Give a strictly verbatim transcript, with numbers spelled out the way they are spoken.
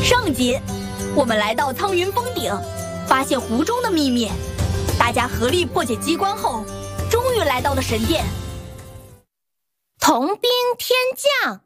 上集，我们来到苍云峰顶，发现湖中的秘密。大家合力破解机关后，终于来到了神殿。 铜兵天降。